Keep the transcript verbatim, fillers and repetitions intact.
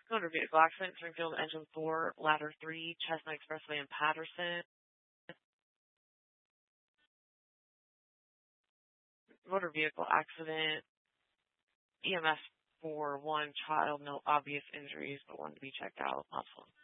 Motor vehicle accident, Springfield Engine four, Ladder three, Chestnut Expressway in Patterson. Motor vehicle accident, E M S for one child, no obvious injuries, but one to be checked out. Awesome.